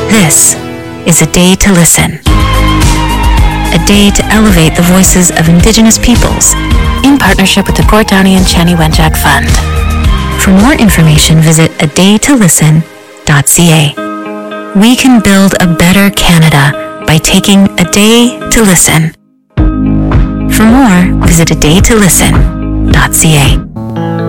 This is A Day to Listen. A day to elevate the voices of Indigenous peoples in partnership with the Gord Downie and Chani Wenjack Fund. For more information, visit adaytolisten.ca. We can build a better Canada by taking a day to listen. For more, visit adaytolisten.ca.